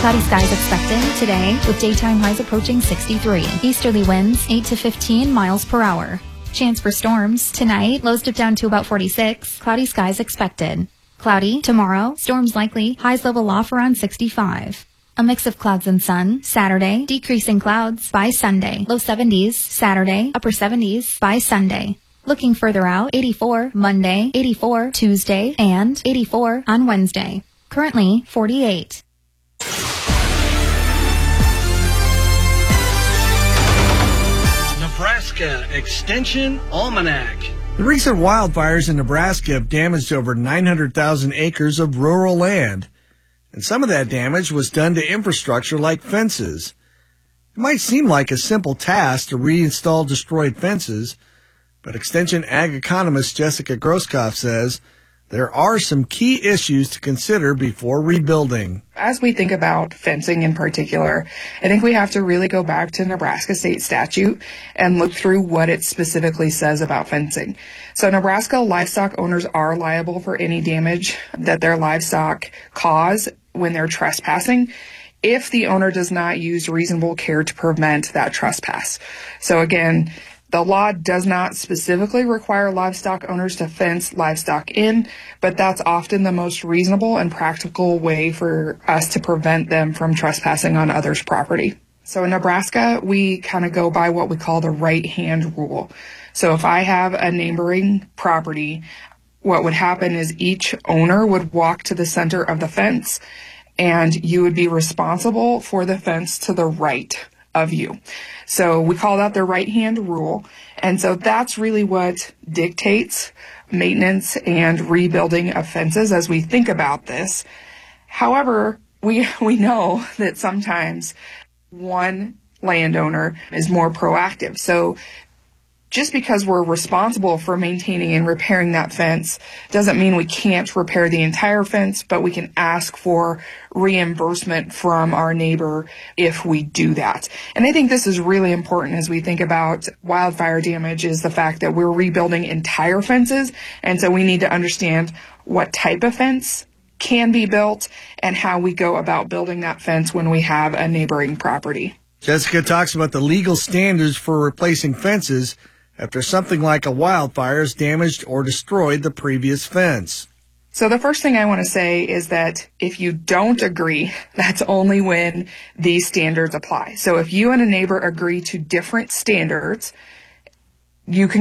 Cloudy skies expected today with daytime highs approaching 63. Easterly winds 8 to 15 miles per hour. Chance for storms tonight, lows dip down to about 46. Cloudy skies expected. Cloudy tomorrow, storms likely, highs level off around 65. A mix of clouds and sun. Saturday, decreasing clouds by Sunday. Low 70s Saturday, upper 70s by Sunday. Looking further out, 84 Monday, 84 Tuesday, and 84 on Wednesday. Currently 48. Nebraska Extension Almanac. The recent wildfires in Nebraska have damaged over 900,000 acres of rural land, and some of that damage was done to infrastructure like fences. It might seem like a simple task to reinstall destroyed fences, but Extension Ag economist Jessica Groskopf says there are some key issues to consider before rebuilding. As we think about fencing in particular, I think we have to really go back to Nebraska state statute and look through what it specifically says about fencing. So Nebraska livestock owners are liable for any damage that their livestock cause when they're trespassing, if the owner does not use reasonable care to prevent that trespass. So again, the law does not specifically require livestock owners to fence livestock in, but that's often the most reasonable and practical way for us to prevent them from trespassing on others' property. So in Nebraska, we kind of go by what we call the right-hand rule. So if I have a neighboring property, what would happen is each owner would walk to the center of the fence, and you would be responsible for the fence to the right of you. So we call that the right-hand rule. And so that's really what dictates maintenance and rebuilding of fences as we think about this. However, we know that sometimes one landowner is more proactive. So just because we're responsible for maintaining and repairing that fence doesn't mean we can't repair the entire fence, but we can ask for reimbursement from our neighbor if we do that. And I think this is really important as we think about wildfire damage, is the fact that we're rebuilding entire fences. And so we need to understand what type of fence can be built and how we go about building that fence when we have a neighboring property. Jessica talks about the legal standards for replacing fences after something like a wildfire has damaged or destroyed the previous fence. So the first thing I want to say is that if you don't agree, that's only when these standards apply. So if you and a neighbor agree to different standards, you can